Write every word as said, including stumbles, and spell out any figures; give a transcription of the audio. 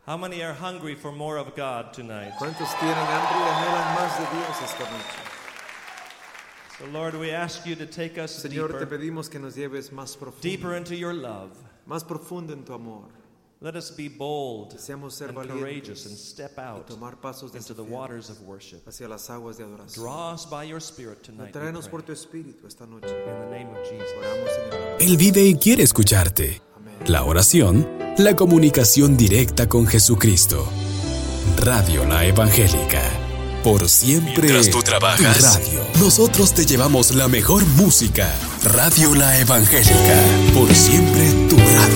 How many are hungry for more of God tonight? ¿Cuántos tienen hambre y anhelan más de Dios esta noche? So Lord, we ask you to take us Señor, te deeper, pedimos que nos lleves más deeper profundo, into your love. más profundo en tu amor. Let us be bold Deseamos ser and valientes courageous and step y out tomar pasos into the desafiantes waters of worship. hacia las aguas de adoración. Draw us by your Spirit tonight, we Tráenos por pray. tu espíritu esta noche. In the name of Jesus. Oramos en el nombre. Él vive y quiere escucharte. Amén. La oración, la comunicación directa con Jesucristo. Radio La Evangélica. Por siempre. Mientras tú trabajas, tu radio. Nosotros te llevamos la mejor música. Radio La Evangélica. Por siempre tu radio.